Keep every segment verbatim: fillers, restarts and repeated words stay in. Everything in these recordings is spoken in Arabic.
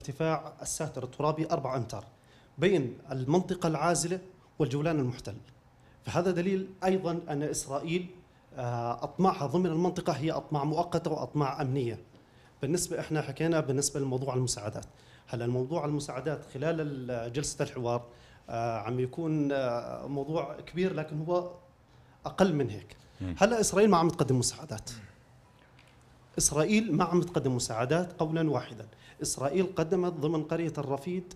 ارتفاع الساتر الترابي أربعة أمتار بين المنطقة العازلة والجولان المحتل. فهذا دليل أيضا أن إسرائيل أطماعها ضمن المنطقة هي أطماع مؤقتة وأطماع أمنية. بالنسبة إحنا حكينا بالنسبة لموضوع المساعدات. هلا الموضوع المساعدات خلال جلسة الحوار عم يكون موضوع كبير لكن هو أقل من هيك. هلا إسرائيل ما عم تقدم مساعدات. إسرائيل ما عم تقدم مساعدات قولا واحدا. إسرائيل قدمت ضمن قرية الرفيد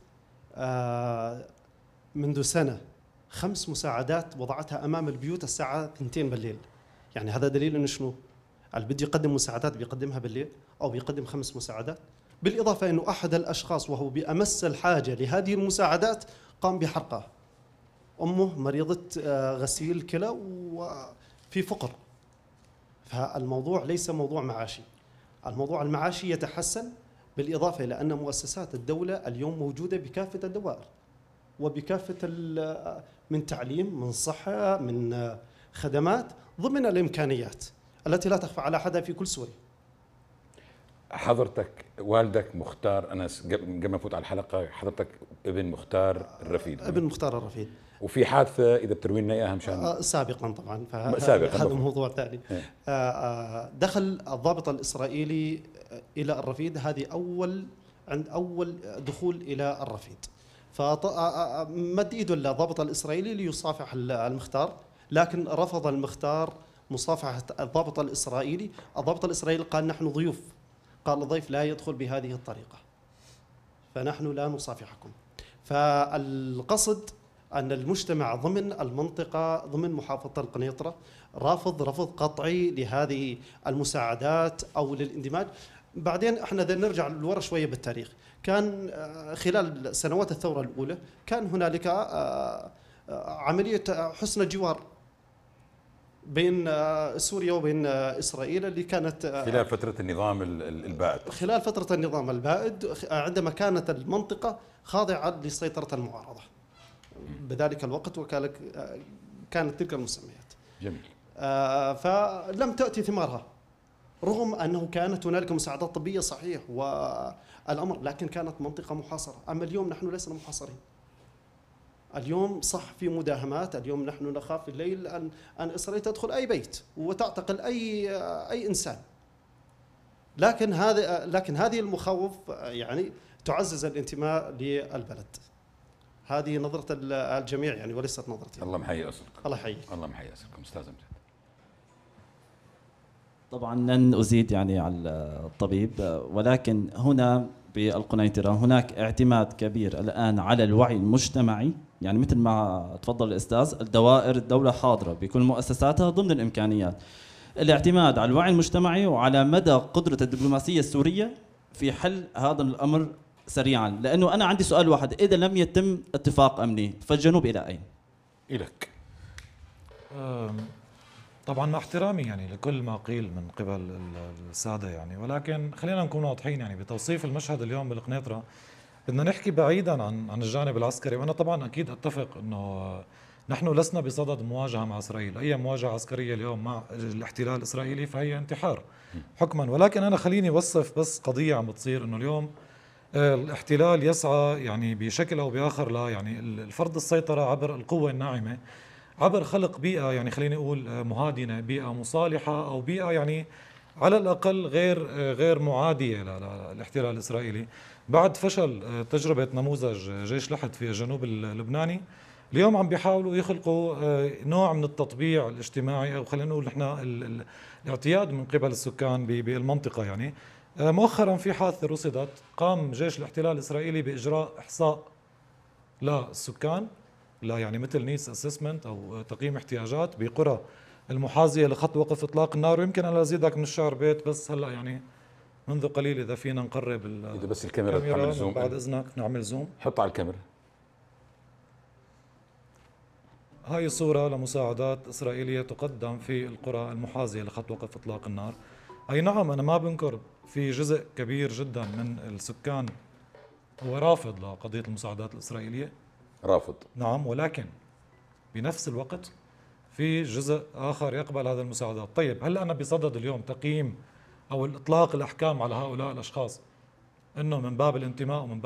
منذ سنة خمس مساعدات وضعتها أمام البيوت الساعة اثنتين بالليل. يعني هذا دليل إنه شنو؟ اللي بده يقدم مساعدات بيقدمها بالليل أو بيقدم خمس مساعدات. بالإضافة إنه أحد الأشخاص وهو بأمس الحاجة لهذه المساعدات قام بحرقها. أمه مريضة غسيل كلى وفي فقر. فالموضوع ليس موضوع معاشي. الموضوع المعاشي يتحسن، بالإضافة إلى أن مؤسسات الدولة اليوم موجودة بكافة الدوائر وبكافة من تعليم، من صحة، من خدمات ضمن الإمكانيات التي لا تخفى على حدا في كل سوريا. حضرتك والدك مختار أنس، قبل ما نفوت على الحلقة، حضرتك ابن مختار الرفيد. ابن مختار الرفيد. وفي حادثة إذا بتروي لنا إياها مشان سابقا طبعا، سابقا هذا موضوع ثاني. دخل الضابط الإسرائيلي إلى الرفيد، هذه أول عند أول دخول إلى الرفيد، فمد إيده الضابط الإسرائيلي ليصافح المختار، لكن رفض المختار مصافحة الضابط الإسرائيلي. الضابط الإسرائيلي قال نحن ضيوف، قال الضيف لا يدخل بهذه الطريقة، فنحن لا نصافحكم. فالقصد أن المجتمع ضمن المنطقة ضمن محافظة القنيطرة رافض رفض قطعي لهذه المساعدات أو للاندماج. بعدين احنا نرجع لورا شوية بالتاريخ. كان خلال سنوات الثورة الأولى كان هنالك عملية حسن جوار بين سوريا وبين إسرائيل اللي كانت خلال فترة النظام البائد. خلال فترة النظام البائد عندما كانت المنطقة خاضعة لسيطرة المعارضة بذلك الوقت، وكانت كانت تلك المسميات. جميل. آه فلم تأتي ثمارها رغم أنه كانت هنالك مساعدات طبية صحيح والأمر، لكن كانت منطقة محاصرة. أما اليوم نحن لسنا محاصرين. اليوم صح في مداهمات، اليوم نحن نخاف في الليل أن أن إسرائيل تدخل أي بيت وتعتقل أي أي إنسان. لكن هذا لكن هذه المخاوف يعني تعزز الانتماء للبلد. هذه نظرة الجميع يعني وليست نظرتي. الله محيي أسرك. الله يحييك. الله محيي أسركم. أستاذ أمجد. طبعا لن أزيد يعني على الطبيب، ولكن هنا بالقنيطرة هناك اعتماد كبير الآن على الوعي المجتمعي. يعني مثل ما تفضل الأستاذ، الدوائر الدولة حاضرة بكل مؤسساتها ضمن الإمكانيات. الاعتماد على الوعي المجتمعي وعلى مدى قدرة الدبلوماسية السورية في حل هذا الأمر سريعا. لأنه أنا عندي سؤال واحد، إذا لم يتم اتفاق أمني فالجنوب إلى أين؟ إلك. طبعا مع احترامي يعني لكل ما قيل من قبل السادة يعني، ولكن خلينا نكون واضحين يعني بتوصيف المشهد اليوم بالقنيطرة. بدنا نحكي بعيدا عن عن الجانب العسكري، وانا طبعا اكيد اتفق انه نحن لسنا بصدد مواجهة مع اسرائيل. اي مواجهة عسكرية اليوم مع الاحتلال الاسرائيلي فهي انتحار حكما. ولكن انا خليني اوصف بس قضية عم بتصير، انه اليوم الاحتلال يسعى يعني بشكل او باخر لا يعني الفرض السيطرة عبر القوة الناعمة، عبر خلق بيئة يعني خليني اقول مهادنة، بيئة مصالحة، او بيئة يعني على الاقل غير غير معادية للاحتلال الاسرائيلي. بعد فشل تجربة نموذج جيش لحد في الجنوب اللبناني، اليوم عم بيحاولوا يخلقوا نوع من التطبيع الاجتماعي، او خلينا نقول نحن الاعتياد من قبل السكان بالمنطقة. يعني مؤخرا في حادثة رصدت، قام جيش الاحتلال الاسرائيلي باجراء احصاء للسكان، لا يعني مثل نيس اسسمنت او تقييم احتياجات بقرى المحاذية لخط وقف اطلاق النار. ويمكن انا ازيدك من الشعر بيت، بس هلا يعني منذ قليل اذا فينا نقرب اذا بس الكاميرا تعمل زوم بعد اذنك، نعمل زوم. حط على الكاميرا. هاي صورة لمساعدات إسرائيلية تقدم في القرى المحاذية لخط وقف إطلاق النار. أي نعم أنا ما بنكر في جزء كبير جدا من السكان هو رافض لقضية المساعدات الإسرائيلية، رافض نعم، ولكن بنفس الوقت في جزء آخر يقبل هذه المساعدات. طيب هل أنا بصدد اليوم تقييم أو الإطلاق الأحكام على هؤلاء الأشخاص انه من باب الانتماء ومن